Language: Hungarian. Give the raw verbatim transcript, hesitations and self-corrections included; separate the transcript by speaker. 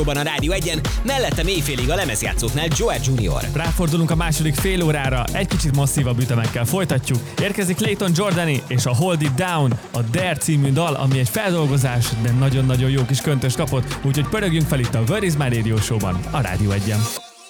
Speaker 1: a Rádió egyen, mellette éjfélig a lemezjátszóknál Joel junior
Speaker 2: Ráfordulunk a második fél órára, egy kicsit masszívabb ütemekkel folytatjuk. Érkezik Clayton Jordani és a Hold It Down, a Dare című dal, ami egy feldolgozás, de nagyon-nagyon jó kis köntös kapott, úgyhogy pörögjünk fel itt a Where Is My Radio Show-ban, a Rádió egyen.